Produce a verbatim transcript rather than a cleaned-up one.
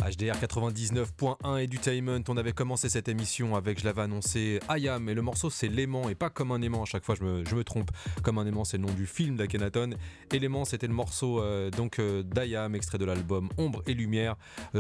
H D R quatre-vingt-dix-neuf point un Edutainment, on avait commencé cette émission avec, je l'avais annoncé, Ayam, et le morceau c'est L'aimant, et pas Comme un aimant, à chaque fois je me, je me trompe, Comme un aimant c'est le nom du film d'Akhenaton, et L'aimant c'était le morceau euh, donc euh, d'Ayam, extrait de l'album Ombre et Lumière,